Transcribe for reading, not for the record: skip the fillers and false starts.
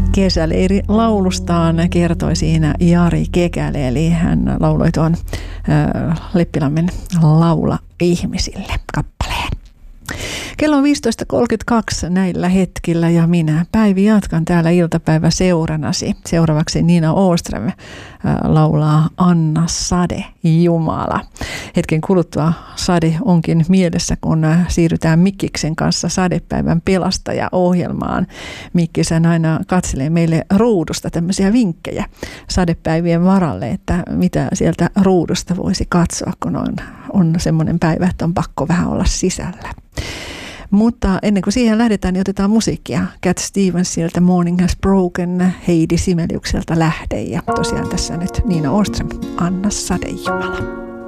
Kesäleiri laulustaan kertoi siinä Jari Kekälä, eli hän lauloi tuon Leppilammen Laula ihmisille -kappaleen. Kello on 15.32 näillä hetkillä ja minä, Päivi, jatkan täällä iltapäivä seuranasi. Seuraavaksi Nina Åström laulaa Anna Sade Jumala. Hetken kuluttua Sade onkin mielessä, kun siirrytään Mikkiksen kanssa Sadepäivän pelastaja-ohjelmaan. Mikkisen aina katselee meille ruudusta tämmöisiä vinkkejä sadepäivien varalle, että mitä sieltä ruudusta voisi katsoa, kun on semmoinen päivä, että on pakko vähän olla sisällä. Mutta ennen kuin siihen lähdetään, niin otetaan musiikkia. Cat Stevensiltä Morning Has Broken, Heidi Simeliukselta Lähde ja tosiaan tässä nyt Nina Åström, Anna Sade Jumala.